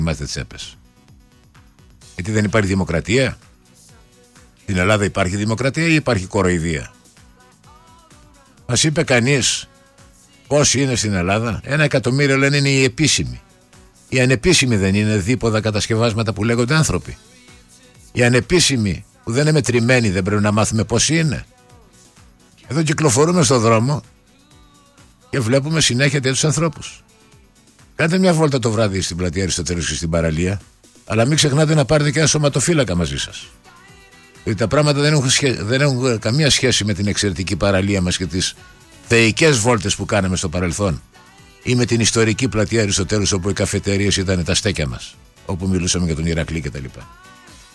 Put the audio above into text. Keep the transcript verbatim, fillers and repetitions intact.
Είμαστε τσέπες. Γιατί δεν υπάρχει δημοκρατία. Στην Ελλάδα υπάρχει δημοκρατία ή υπάρχει κοροϊδία? Μας είπε κανείς πόσοι είναι στην Ελλάδα? Ένα εκατομμύριο λένε είναι οι επίσημοι. Οι ανεπίσημοι δεν είναι δίποδα κατασκευάσματα που λέγονται άνθρωποι? Οι ανεπίσημοι που δεν είναι μετρημένοι δεν πρέπει να μάθουμε πόσοι είναι? Εδώ κυκλοφορούμε στον δρόμο και βλέπουμε συνέχεια τέτοιους ανθρώπους. Κάντε μια βόλτα το βράδυ στην πλατεία Αριστοτέλους και στην παραλία, αλλά μην ξεχνάτε να πάρετε και ένα σωματοφύλακα μαζί σας. Γιατί τα πράγματα δεν έχουν, σχέ... δεν έχουν καμία σχέση με την εξαιρετική παραλία μας και τις θεϊκές βόλτες που κάναμε στο παρελθόν, ή με την ιστορική πλατεία Αριστοτέλους όπου οι καφετερίες ήταν τα στέκια μας, όπου μιλούσαμε για τον Ηρακλή κτλ.